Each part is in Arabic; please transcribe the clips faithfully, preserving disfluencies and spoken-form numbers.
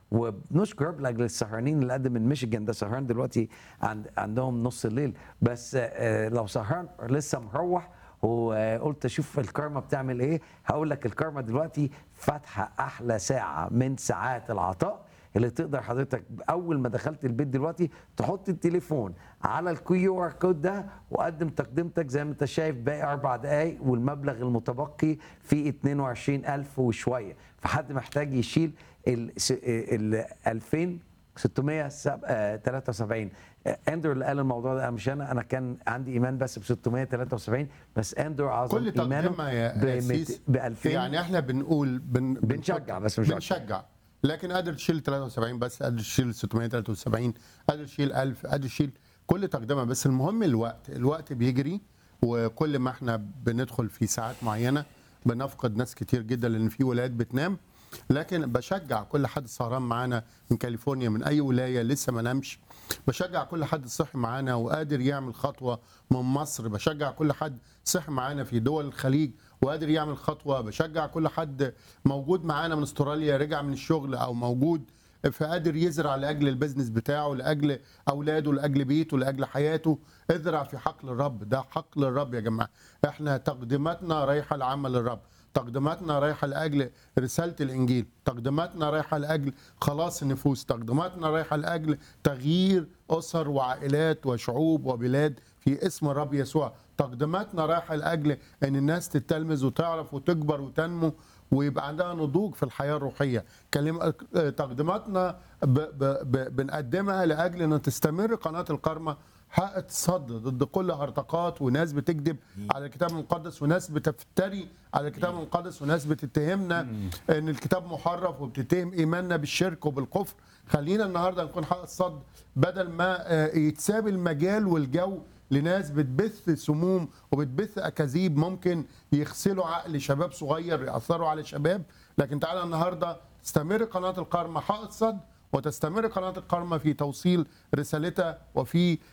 وبنشكر رب لاجل السهرانين اللي قدم من ميشيغان، ده سهران دلوقتي عند عندهم نص الليل، بس آه، لو سهران لسه مروح وقلت اشوف الكارما بتعمل ايه، هقول لك الكارما دلوقتي فاتحه احلى ساعه من ساعات العطاء اللي تقدر حضرتك اول ما دخلت البيت دلوقتي تحط التليفون على الكيو ار كود ده وقدم تقدمتك زي ما انت شايف، باقي اربع دقائق والمبلغ المتبقي في اتنين وعشرين الف وشويه، فحد محتاج يشيل ال ال ألفين وستمية وتلاتة وسبعين. اندرو اللي قال الموضوع ده مش انا، انا كان عندي ايمان بس ب ستمية وتلاتة وسبعين، بس اندرو عظم كل ايمانه تقدمه يا سيس ب ألفين. يعني احنا بنقول بن بنشجع بس مش بنشجع، لكن قادر تشيل تلاتة وسبعين بس، قادر تشيل ستمية وتلاتة وسبعين، قادر تشيل ألف، قادر تشيل كل تقدمه، بس المهم الوقت، الوقت بيجري، وكل ما احنا بندخل في ساعات معينه بنفقد ناس كتير جدا لان في ولايات بتنام. لكن بشجع كل حد سهران معانا من كاليفورنيا، من اي ولايه لسه ما نامش، بشجع كل حد صحي معانا وقادر يعمل خطوه من مصر، بشجع كل حد صحي معانا في دول الخليج وقادر يعمل خطوه، بشجع كل حد موجود معانا من استراليا رجع من الشغل او موجود فقادر يزرع لاجل البزنس بتاعه، لاجل اولاده، لاجل بيته، لاجل حياته. ازرع في حقل الرب، ده حقل الرب يا جماعه. احنا تقديماتنا رايحه لعمل الرب، تقديماتنا رايحه لاجل رساله الانجيل، تقديماتنا رايحه لاجل خلاص النفوس، تقديماتنا رايحه لاجل تغيير اسر وعائلات وشعوب وبلاد في اسم الرب يسوع، تقديماتنا رايحه لاجل ان الناس تتلمذ وتعرف وتكبر وتنمو ويبقى عندها نضوج في الحياه الروحيه. كلمة تقديماتنا ب ب ب بنقدمها لاجل ان تستمر قناه الكارما حق تصد ضد كل هرطقات وناس بتكذب على الكتاب المقدس وناس بتفتري على الكتاب المقدس وناس بتتهمنا ان الكتاب محرف وبتتهم ايماننا بالشرك وبالكفر. خلينا النهارده نكون حق الصد بدل ما يتساب المجال والجو لناس بتبث سموم وبتبث اكاذيب ممكن يغسلوا عقل شباب صغير، ياثروا على شباب. لكن تعالى النهارده تستمر قناه الكارما حق الصد، وتستمر قناة الكارما في توصيل رسالتها وفي آآ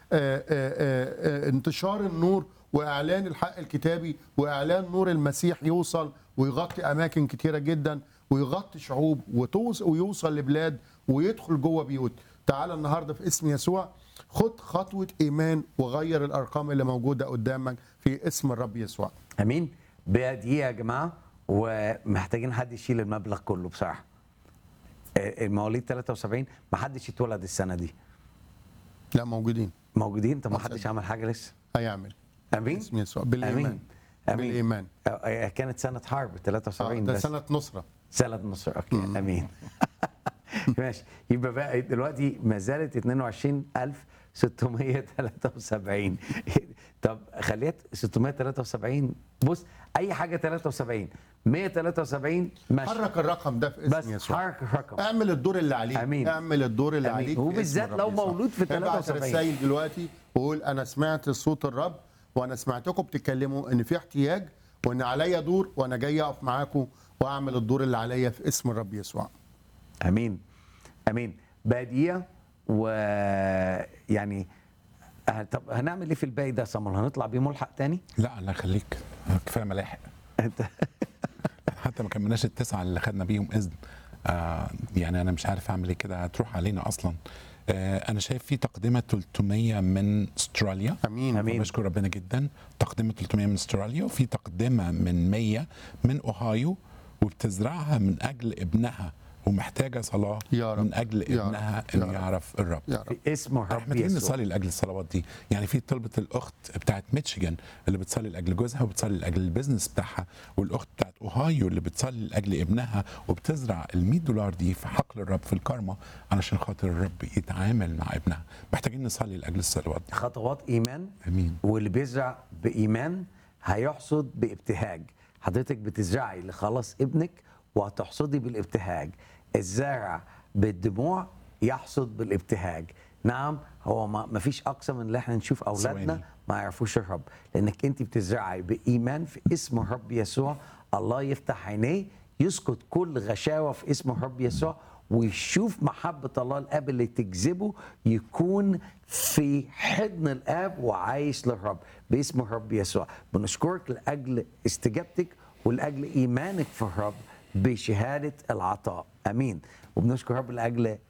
آآ انتشار النور وإعلان الحق الكتابي وإعلان نور المسيح يوصل ويغطي أماكن كتيرة جدا ويغطي شعوب ويوصل لبلاد ويدخل جوه بيوت. تعال النهاردة في اسم يسوع خد خطوة إيمان وغير الأرقام اللي موجودة قدامك في اسم الرب يسوع. أمين. بدقيقة يا جماعة، ومحتاجين حد يشيل المبلغ كله بصراحة. مواليد تلاتة وسبعين ما حدش اتولد السنه دي. لا موجودين موجودين. طب ما حدش عمل حاجه لسه. هيعمل. امين. اسم يسوع بالايمان. امين. امين. بالايمان. كانت سنه حرب تلاتة وسبعين. ده بس سنه نصره. سنه نصره. اوكي. امين. ماشي. يبقى بقى دلوقتي ما زالت اتنين وعشرين الف وستمية وتلاتة وسبعين. طب خليت ستمية وتلاتة وسبعين. بص اي حاجه تلاتة وسبعين مية وتلاتة وسبعين ماشي. حرك الرقم ده في اسم يسوع. حرك الرقم. اعمل الدور اللي عليك. أمين. اعمل الدور اللي أمين. عليك. وبالذات لو مولود في تلاتة وسبعين. ابعت رسائل دلوقتي وقول انا سمعت صوت الرب وانا سمعتكم بتتكلموا ان في احتياج وان عليا دور وانا جاي اقف معاكم واعمل الدور اللي عليا في اسم الرب يسوع. امين. امين. باديه ويعني طب هنعمل ايه في الباقي ده يا سمر؟ هنطلع بيه ملحق تاني؟ لا الله يخليك كفايه ملاحق. انت حتى ما كملناش التسعه اللي خدنا بيهم اذن. آه يعني انا مش عارف اعمل ايه كده، هتروح علينا اصلا. آه انا شايف في تقدمه تلتمية من استراليا. امين. امين. بشكر ربنا جدا. تقدمه تلتمية من استراليا، وفي تقدمه من مية من اوهايو وبتزرعها من اجل ابنها ومحتاجه صلاه يا رب. من اجل يا ابنها رب. انه يا يعرف الرب. يا رب. في اسم الرب احنا محتاجين يسوع. نصلي لاجل الصلوات دي. يعني في طلبه الاخت بتاعت ميشيغان اللي بتصلي لاجل جوزها وبتصلي لاجل البيزنس بتاعها، والاخت بتاعت اوهايو اللي بتصلي لاجل ابنها وبتزرع ال مية دولار دي في حقل الرب في الكارما علشان خاطر الرب يتعامل مع ابنها. محتاجين نصلي لاجل الصلوات دي. خطوات ايمان. امين. واللي بيزرع بايمان هيحصد بابتهاج. حضرتك بتزرعي لخلاص ابنك وهتحصدي بالابتهاج. الزارع بالدموع يحصد بالابتهاج. نعم، هو ما فيش اقصى من اللي احنا نشوف اولادنا ما يعرفوش الرب، لانك انت بتزرعي بايمان في اسم الرب يسوع. الله يفتح عينيه، يسكت كل غشاوه في اسم الرب يسوع، ويشوف محبه الله الاب اللي تجذبه، يكون في حضن الاب وعايش للرب باسم الرب يسوع. بنشكرك لاجل استجابتك ولاجل ايمانك في الرب بشهاده العطاء. امين. وبنشكر رب لاجل